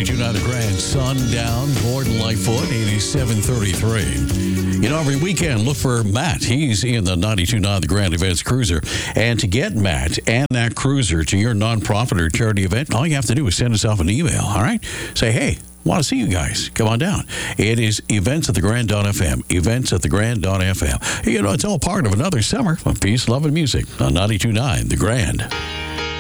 92.9 The Grand. Sundown, Gordon Lightfoot, 8733. You know, every weekend, look for Matt. He's in the 92.9 The Grand Events Cruiser. And to get Matt and that cruiser to your nonprofit or charity event, all you have to do is send us off an email, all right? Say, hey, want to see you guys. Come on down. It is events@thegrand.fm. Events@thegrand.fm. You know, it's all part of another summer of peace, love, and music on 92.9 The Grand.